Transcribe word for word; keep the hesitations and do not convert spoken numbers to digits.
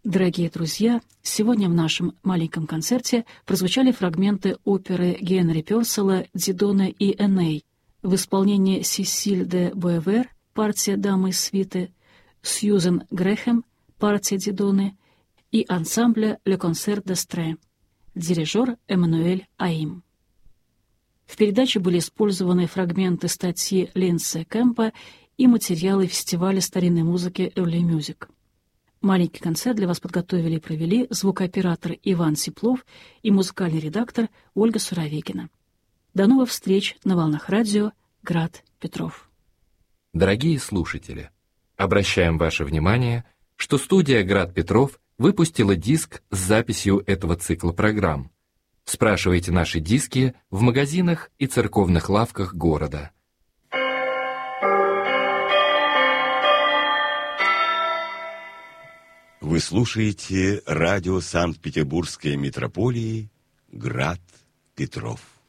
Дорогие друзья, сегодня в нашем маленьком концерте прозвучали фрагменты оперы Генри Пёрселла «Дидона и Эней» в исполнении Сесиль де Буэвер, партия дамы из свиты, Сьюзен Грэхэм, партия Дидоны, и ансамбля «Le Concert d'Estrée», дирижер Эммануэль Аим. В передаче были использованы фрагменты статьи Линдси Кэмпа и материалы фестиваля старинной музыки Early Music. Маленький концерт для вас подготовили и провели звукооператор Иван Сиплов и музыкальный редактор Ольга Суровикина. До новых встреч на волнах радио «Град Петров». Дорогие слушатели, обращаем ваше внимание, что студия «Град Петров» выпустила диск с записью этого цикла программ. Спрашивайте наши диски в магазинах и церковных лавках города. Вы слушаете радио Санкт-Петербургской митрополии «Град Петров».